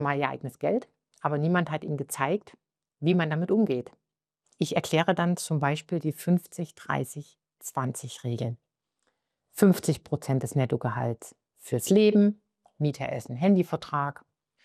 mal ihr eigenes Geld, aber niemand hat ihnen gezeigt, wie man damit umgeht. Ich erkläre dann zum Beispiel die 50-30-20-Regel. 50% des Nettogehalts fürs Leben, Miete, Essen, Handyvertrag,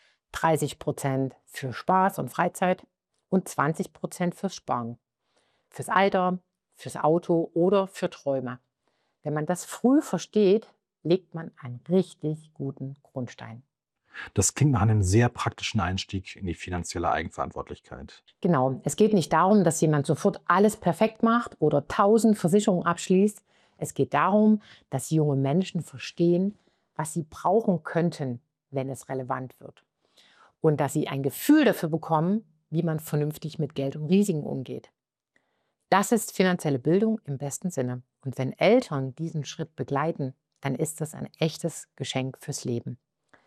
30% für Spaß und Freizeit und 20% fürs Sparen, fürs Alter, fürs Auto oder für Träume. Wenn man das früh versteht, legt man einen richtig guten Grundstein. Das klingt nach einem sehr praktischen Einstieg in die finanzielle Eigenverantwortlichkeit. Genau, es geht nicht darum, dass jemand sofort alles perfekt macht oder 1000 Versicherungen abschließt. Es geht darum, dass junge Menschen verstehen, was sie brauchen könnten, wenn es relevant wird. Und dass sie ein Gefühl dafür bekommen, wie man vernünftig mit Geld und Risiken umgeht. Das ist finanzielle Bildung im besten Sinne. Und wenn Eltern diesen Schritt begleiten, dann ist das ein echtes Geschenk fürs Leben.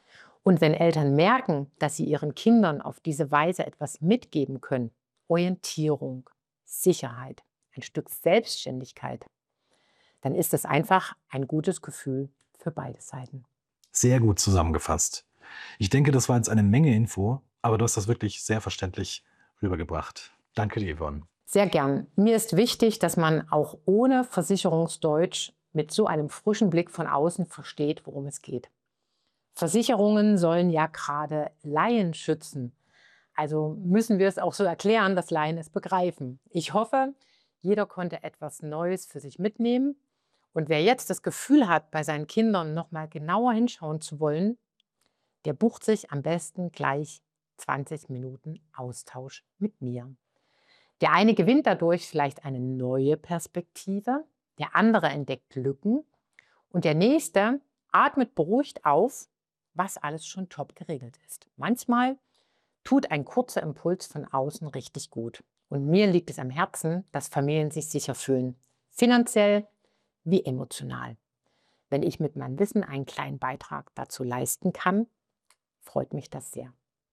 Und wenn Eltern merken, dass sie ihren Kindern auf diese Weise etwas mitgeben können, Orientierung, Sicherheit, ein Stück Selbstständigkeit, dann ist es einfach ein gutes Gefühl für beide Seiten. Sehr gut zusammengefasst. Ich denke, das war jetzt eine Menge Info, aber du hast das wirklich sehr verständlich rübergebracht. Danke dir, Yvonne. Sehr gern. Mir ist wichtig, dass man auch ohne Versicherungsdeutsch mit so einem frischen Blick von außen versteht, worum es geht. Versicherungen sollen ja gerade Laien schützen. Also müssen wir es auch so erklären, dass Laien es begreifen. Ich hoffe, jeder konnte etwas Neues für sich mitnehmen. Und wer jetzt das Gefühl hat, bei seinen Kindern noch mal genauer hinschauen zu wollen, der bucht sich am besten gleich 20 Minuten Austausch mit mir. Der eine gewinnt dadurch vielleicht eine neue Perspektive, der andere entdeckt Lücken und der nächste atmet beruhigt auf, was alles schon top geregelt ist. Manchmal tut ein kurzer Impuls von außen richtig gut. Und mir liegt es am Herzen, dass Familien sich sicher fühlen, finanziell wie emotional. Wenn ich mit meinem Wissen einen kleinen Beitrag dazu leisten kann, freut mich das sehr.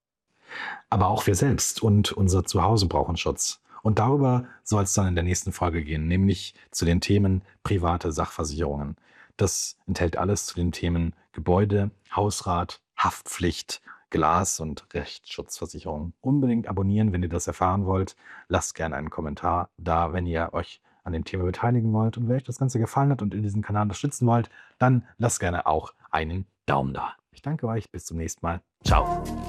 Aber auch wir selbst und unser Zuhause brauchen Schutz. Und darüber soll es dann in der nächsten Folge gehen, nämlich zu den Themen private Sachversicherungen. Das enthält alles zu den Themen Gebäude, Hausrat, Haftpflicht, Glas- und Rechtsschutzversicherung. Unbedingt abonnieren, wenn ihr das erfahren wollt. Lasst gerne einen Kommentar da, wenn ihr euch an dem Thema beteiligen wollt. Und wenn euch das Ganze gefallen hat und ihr diesen Kanal unterstützen wollt, dann lasst gerne auch einen Daumen da. Ich danke euch, bis zum nächsten Mal. Ciao.